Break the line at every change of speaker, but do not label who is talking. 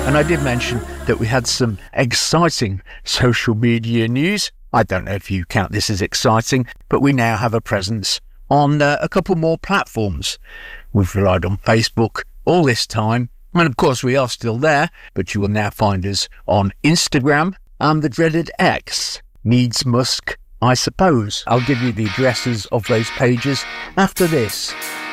And I did mention that we had some exciting social media news. I don't know if you count this as exciting, but we now have a presence on a couple more platforms. We've relied on Facebook all this time, and of course we are still there, but you will now find us on Instagram and the dreaded X. Needs Musk, I suppose. I'll give you the addresses of those pages after this.